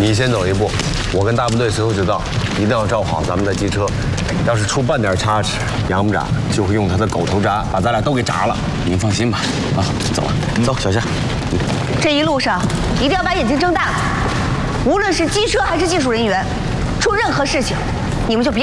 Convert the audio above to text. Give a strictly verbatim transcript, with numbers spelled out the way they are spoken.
你先走一步，我跟大部队随后就到，一定要照好咱们的机车。要是出半点差池，杨部长就会用他的狗头铡把咱俩都给铡了。 您放心吧。啊，走了，走，小夏。 这一路上一定要把眼睛睁大了，无论是机车还是技术人员，出任何事情，你们就别。